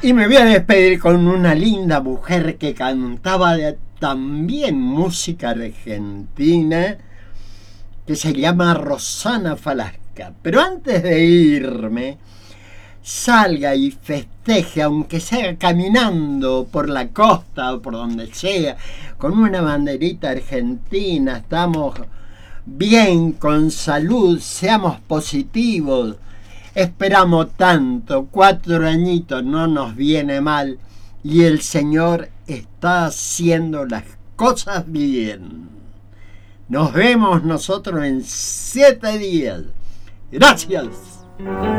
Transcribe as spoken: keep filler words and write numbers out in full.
Y me voy a despedir con una linda mujer que cantaba de, también música argentina, que se llama Rosana Falasca. Pero antes de irme, salga y festeje, aunque sea caminando por la costa o por donde sea, con una banderita argentina. Estamos bien, con salud, seamos positivos. Esperamos tanto, cuatro añitos no nos viene mal, y el Señor está haciendo las cosas bien. Nos vemos nosotros en siete días. Gracias.